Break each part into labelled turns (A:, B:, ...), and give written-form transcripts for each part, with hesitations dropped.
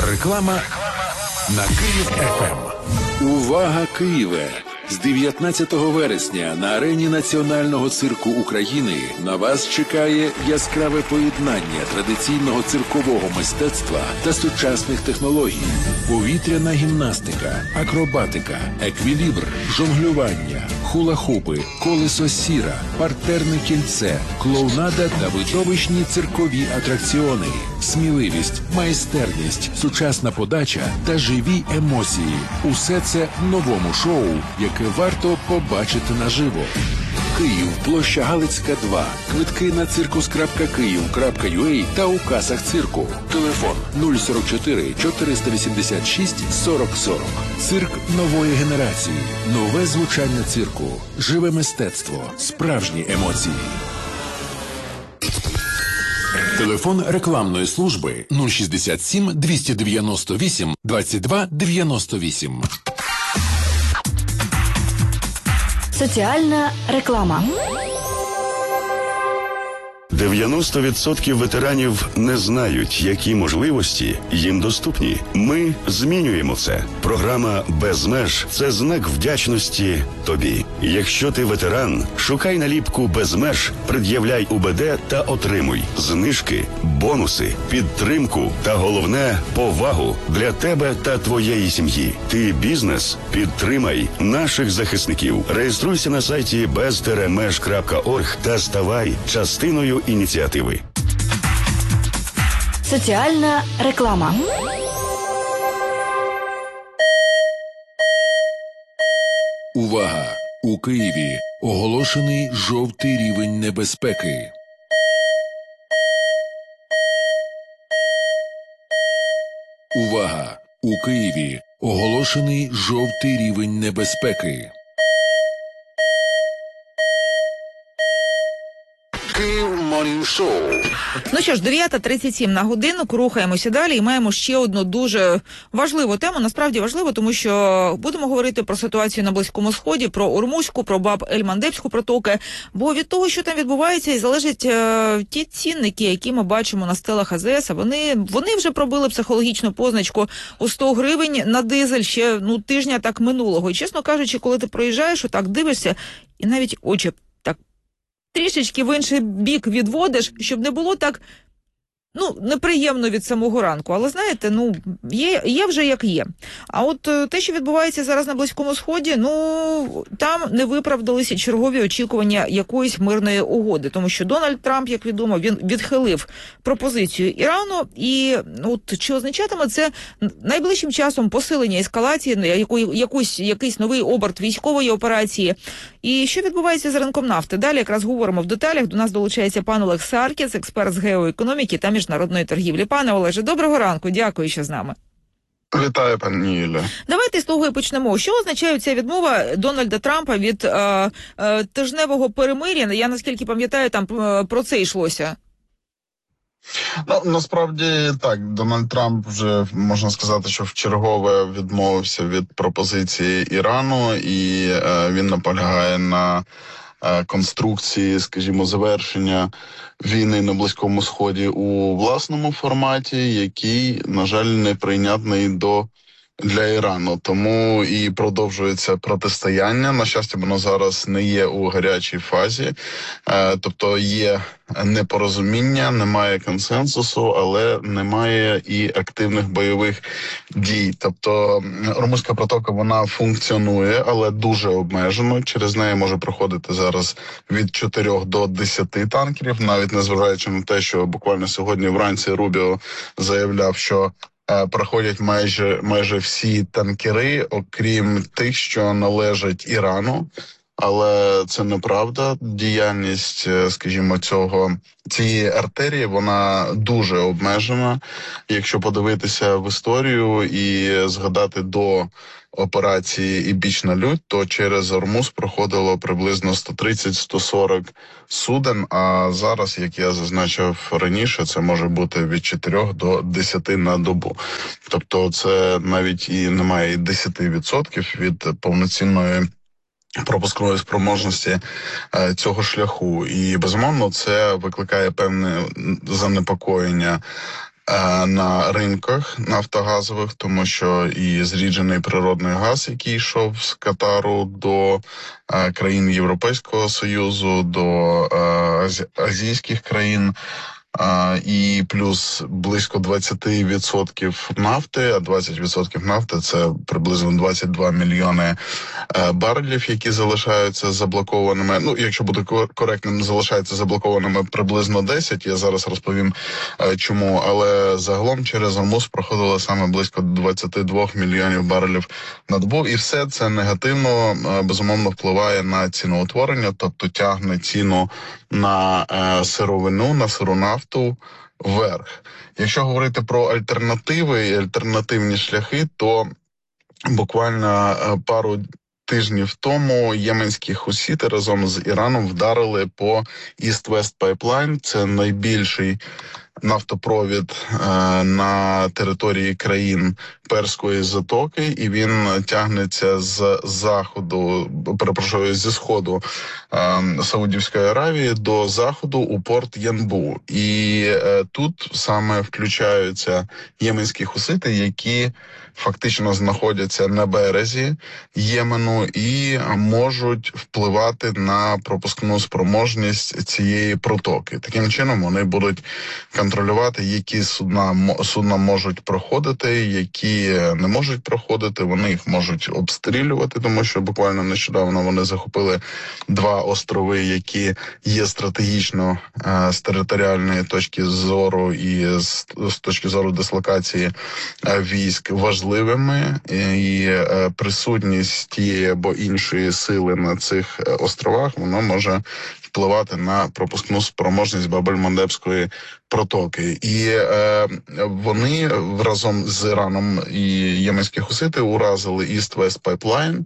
A: Реклама на Київ-ФМ.
B: Увага, Києве! З 19 вересня на арені Національного цирку України на вас чекає яскраве поєднання традиційного циркового мистецтва та сучасних технологій. Повітряна гімнастика, акробатика, еквілібр, жонглювання, хула-хупи, колесо сіра, партерне кільце, клоунада та видовищні циркові атракціони. Сміливість, майстерність, сучасна подача та живі емоції. Усе це в новому шоу, яке варто побачити наживо. Київ, площа Галицька, 2. Квитки на circus.kyiv.ua та у касах цирку. Телефон 044 486 40 40. Цирк нової генерації. Нове звучання цирку. Живе мистецтво. Справжні емоції. Телефон рекламної служби 067 298 22 98.
C: Соціальна реклама.
D: 90% ветеранів не знають, які можливості їм доступні. Ми змінюємо це. Програма «Без меж» – це знак вдячності тобі. Якщо ти ветеран, шукай наліпку «Без меж», пред'являй УБД та отримуй знижки, бонуси, підтримку та, головне, повагу для тебе та твоєї сім'ї. Ти бізнес? Підтримай наших захисників. Реєструйся на сайті bez-меж.org та ставай частиною ініціативи.
C: Соціальна реклама.
B: Увага! У Києві оголошений жовтий рівень небезпеки. Увага! У Києві оголошений жовтий рівень небезпеки. Київ Морнінг Шоу.
E: Ну що ж, 9:37 на годинку, рухаємося далі і маємо ще одну дуже важливу тему, насправді важливу, тому що будемо говорити про ситуацію на Близькому Сході, про Ормузьку, про Баб-ель-Мандебську протоки, бо від того, що там відбувається, і залежать ті цінники, які ми бачимо на стелах АЗС, вони вже пробили психологічну позначку у 100 гривень на дизель ще тижня так минулого. І, чесно кажучи, коли ти проїжджаєш, отак дивишся, і навіть очі трішечки в інший бік відводиш, щоб не було так, неприємно від самого ранку. Але, знаєте, є вже як є. А от те, що відбувається зараз на Близькому Сході, там не виправдалися чергові очікування якоїсь мирної угоди. Тому що Дональд Трамп, як відомо, він відхилив пропозицію Ірану. І чи означатиме це найближчим часом посилення ескалації, якийсь новий оберт військової операції? І що відбувається з ринком нафти? Далі якраз говоримо в деталях. До нас долучається пан Олег Саркіс, експерт з геоекономіки та міжнародної торгівлі. Пане Олеже, доброго ранку. Дякую, що з нами.
F: Вітаю, пані Юля.
E: Давайте з того і почнемо. Що означає ця відмова Дональда Трампа від тижневого перемир'я? Я, наскільки пам'ятаю, там про це йшлося.
F: Насправді так, Дональд Трамп вже, можна сказати, що вчергове відмовився від пропозиції Ірану, і він наполягає на конструкції, скажімо, завершення війни на Близькому Сході у власному форматі, який, на жаль, неприйнятний для Ірану. Тому і продовжується протистояння. На щастя, воно зараз не є у гарячій фазі. Тобто є непорозуміння, немає консенсусу, але немає і активних бойових дій. Тобто Ормузька протока, вона функціонує, але дуже обмежено. Через неї може проходити зараз від 4 до 10 танкерів, навіть незважаючи на те, що буквально сьогодні вранці Рубіо заявляв, що проходять майже всі танкери, окрім тих, що належать Ірану. Але це неправда. Діяльність, скажімо, цієї артерії, вона дуже обмежена. Якщо подивитися в історію і згадати до операції «Ібічна лють», то через Ормуз проходило приблизно 130-140 суден, а зараз, як я зазначив раніше, це може бути від 4 до 10 на добу. Тобто це навіть і немає 10% від повноцінної пропускної спроможності цього шляху. І, безумовно, це викликає певне занепокоєння на ринках нафтогазових, тому що і зріджений природний газ, який йшов з Катару до країн Європейського Союзу, до азійських країн, і плюс близько 20% нафти, а 20% нафти – це приблизно 22 мільйони барелів, які залишаються заблокованими. Ну, якщо бути коректним, залишаються заблокованими приблизно 10, я зараз розповім чому, але загалом через Ормуз проходило саме близько 22 мільйонів барелів на добу, і все це негативно, безумовно, впливає на ціноутворення, тобто тягне ціну на сировину, на сиру нафту вверх. Якщо говорити про альтернативи і альтернативні шляхи, то буквально пару тижнів тому єменські хусіти разом з Іраном вдарили по East-West Pipeline. Це найбільший нафтопровід на території країн Перської затоки, і він тягнеться з зі сходу Саудівської Аравії до заходу у порт Янбу. І тут саме включаються єменські хусити, які фактично знаходяться на березі Ємену і можуть впливати на пропускну спроможність цієї протоки. Таким чином вони будуть контролювати, які судна можуть проходити, які не можуть проходити. Вони їх можуть обстрілювати, тому що буквально нещодавно вони захопили 2 острови, які є стратегічно з територіальної точки зору і з точки зору дислокації військ важливими, і присутність тієї або іншої сили на цих островах, воно може впливати на пропускну спроможність Бабель-Мандебської протоки. І вони разом з Іраном і єменські хусити уразили East-West Pipeline.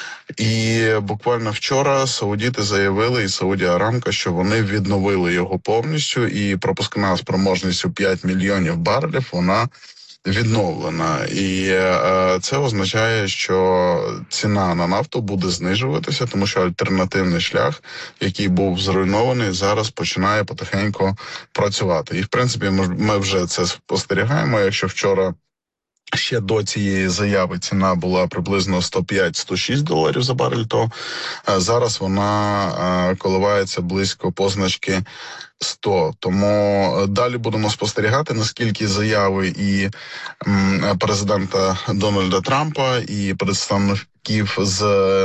F: І буквально вчора саудіти заявили, і Саудія Арамко, що вони відновили його повністю, і пропускна спроможність у 5 мільйонів барелів, вона відновлена. І це означає, що ціна на нафту буде знижуватися, тому що альтернативний шлях, який був зруйнований, зараз починає потихеньку працювати. І, в принципі, ми вже це спостерігаємо. Якщо вчора ще до цієї заяви ціна була приблизно $105-106 за барель, то зараз вона коливається близько позначки 100. Тому далі будемо спостерігати, наскільки заяви і президента Дональда Трампа, і представників з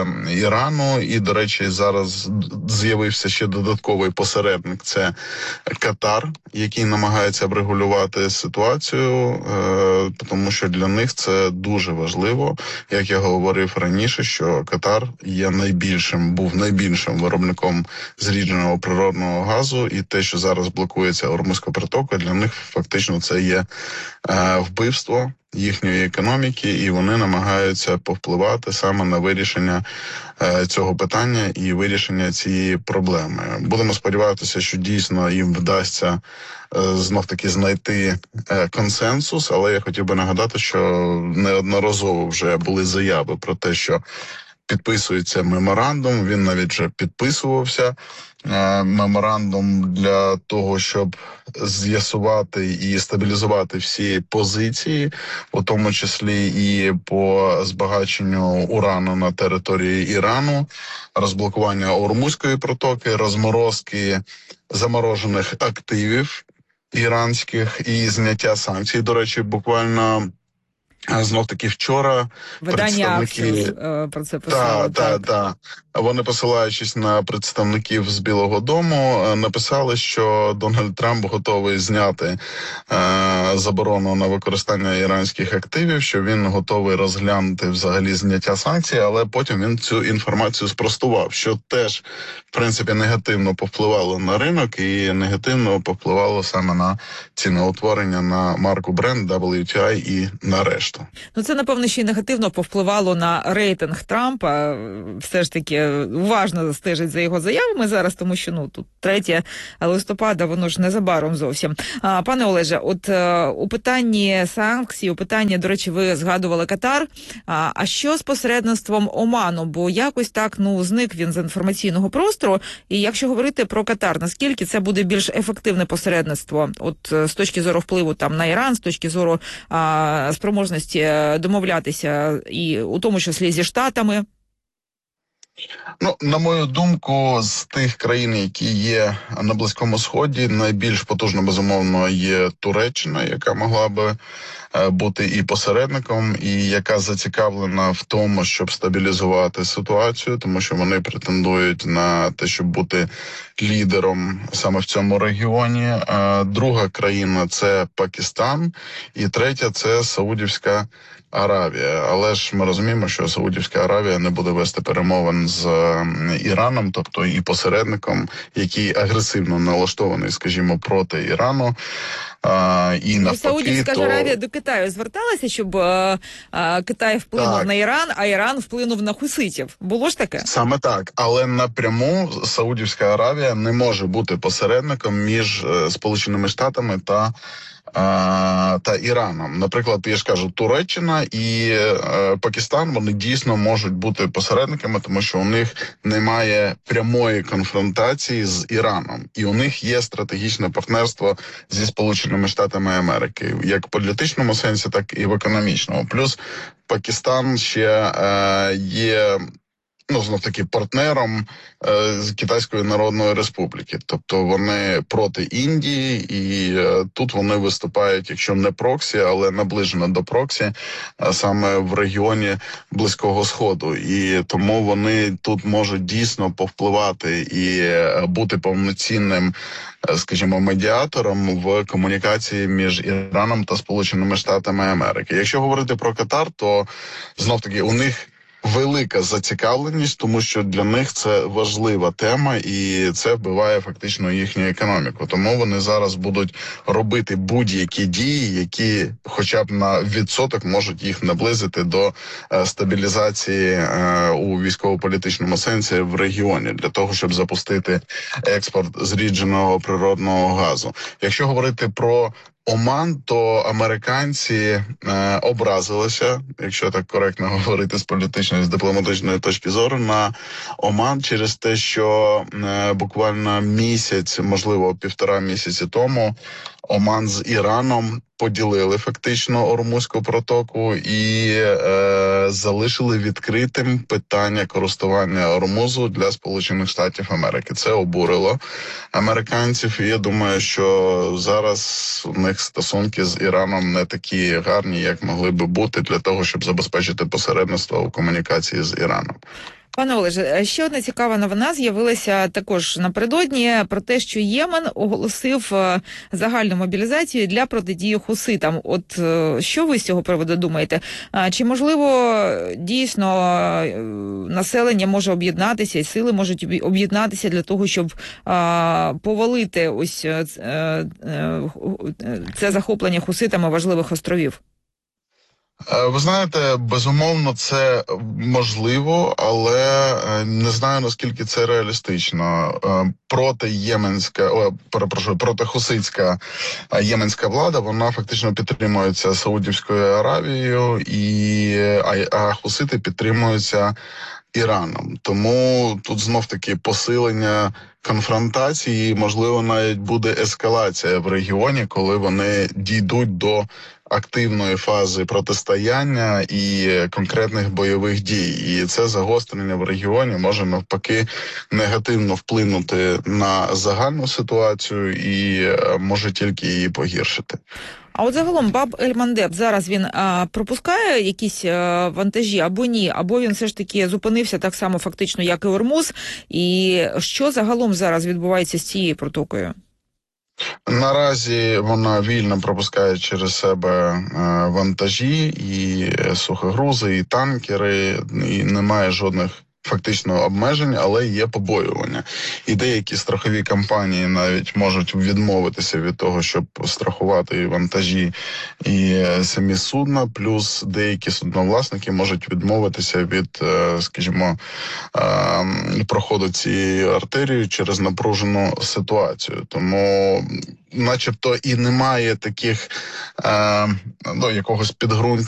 F: Ірану, і, до речі, зараз з'явився ще додатковий посередник – це Катар, який намагається врегулювати ситуацію, тому що для них це дуже важливо. Як я говорив раніше, що Катар є був найбільшим виробником зрідженого природного газу, і те, що зараз блокується Ормузька протока, для них фактично це є вбивство їхньої економіки, і вони намагаються повпливати саме на вирішення цього питання і вирішення цієї проблеми. Будемо сподіватися, що дійсно їм вдасться знов-таки знайти консенсус, але я хотів би нагадати, що неодноразово вже були заяви про те, що підписується меморандум, він навіть вже підписувався. Меморандум для того, щоб з'ясувати і стабілізувати всі позиції, у тому числі і по збагаченню урану на території Ірану, розблокування Ормузької протоки, розморозки заморожених активів іранських і зняття санкцій. До речі, буквально знов-таки вчора
E: видання про це писали.
F: Так. Вони, посилаючись на представників з Білого дому, написали, що Дональд Трамп готовий зняти заборону на використання іранських активів, що він готовий розглянути взагалі зняття санкцій, але потім він цю інформацію спростував, що теж, в принципі, негативно повпливало на ринок і негативно повпливало саме на ціноутворення на марку Brent, WTI і на решту.
E: Ну, це, напевно, ще й негативно повпливало на рейтинг Трампа. Все ж таки, уважно стежить за його заявами зараз, тому що тут 3 листопада, воно ж незабаром зовсім. Пане Олеже, от у питанні санкцій, у питанні, до речі, ви згадували Катар. А що з посередництвом Оману? Бо якось так, зник він з інформаційного простору. І якщо говорити про Катар, наскільки це буде більш ефективне посередництво? От з точки зору впливу там на Іран, з точки зору спроможності домовлятися і у тому числі зі Штатами?
F: На мою думку, з тих країн, які є на Близькому Сході, найбільш потужно, безумовно, є Туреччина, яка могла би бути і посередником, і яка зацікавлена в тому, щоб стабілізувати ситуацію, тому що вони претендують на те, щоб бути лідером саме в цьому регіоні. Друга країна – це Пакистан, і третя – це Саудівська Аравія. Але ж ми розуміємо, що Саудівська Аравія не буде вести перемовин з Іраном, тобто і посередником, який агресивно налаштований, скажімо, проти Ірану. І навпаки,
E: Саудівська Аравія до Китаю зверталася, щоб Китай вплинув на Іран, а Іран вплинув на хуситів. Було ж таке?
F: Саме так. Але напряму Саудівська Аравія не може бути посередником між Сполученими Штатами та Іраном. Наприклад, я ж кажу, Туреччина і Пакистан, вони дійсно можуть бути посередниками, тому що у них немає прямої конфронтації з Іраном. І у них є стратегічне партнерство зі Сполученими Штатами Америки. Як в політичному сенсі, так і в економічному. Плюс Пакистан ще є знов-таки партнером з Китайської Народної Республіки. Тобто вони проти Індії, і тут вони виступають, якщо не проксі, але наближено до проксі, саме в регіоні Близького Сходу. І тому вони тут можуть дійсно повпливати і бути повноцінним, скажімо, медіатором в комунікації між Іраном та Сполученими Штатами Америки. Якщо говорити про Катар, то знов-таки у них велика зацікавленість, тому що для них це важлива тема, і це вбиває фактично їхню економіку. Тому вони зараз будуть робити будь-які дії, які хоча б на відсоток можуть їх наблизити до стабілізації у військово-політичному сенсі в регіоні, для того, щоб запустити експорт зрідженого природного газу. Якщо говорити про Оман, то американці образилися, якщо так коректно говорити з політичної, з дипломатичної точки зору, на Оман через те, що буквально місяць, можливо, 1,5 місяці тому Оман з Іраном поділили фактично Ормузьку протоку і залишили відкритим питання користування Ормузу для Сполучених Штатів Америки. Це обурило американців, і я думаю, що зараз у них стосунки з Іраном не такі гарні, як могли би бути, для того, щоб забезпечити посередництво у комунікації з Іраном.
E: Пане Олеже, ще одна цікава новина з'явилася також напередодні про те, що Ємен оголосив загальну мобілізацію для протидії хуситам. От що ви з цього приводу думаєте? Чи, можливо, дійсно населення може об'єднатися, і сили можуть об'єднатися для того, щоб повалити ось це захоплення хуситами важливих островів?
F: Ви знаєте, безумовно, це можливо, але не знаю, наскільки це реалістично. Протихуситська єменська влада, вона фактично підтримується Саудівською Аравією, а хусити підтримуються Іраном. Тому тут знов-таки посилення конфронтації, можливо, навіть буде ескалація в регіоні, коли вони дійдуть до активної фази протистояння і конкретних бойових дій. І це загострення в регіоні може навпаки негативно вплинути на загальну ситуацію і може тільки її погіршити.
E: А от загалом Баб-ель-Мандеб, зараз він пропускає якісь вантажі або ні, або він все ж таки зупинився так само фактично, як і Ормуз. І що загалом зараз відбувається з цією протокою?
F: Наразі вона вільно пропускає через себе вантажі, і сухогрузи, і танкери, і немає жодних фактично обмежень, але є побоювання. І деякі страхові компанії навіть можуть відмовитися від того, щоб страхувати і вантажі, і самі судна, плюс деякі судновласники можуть відмовитися від, скажімо, проходу цієї артерії через напружену ситуацію. Тому начебто і немає таких якогось підґрунтя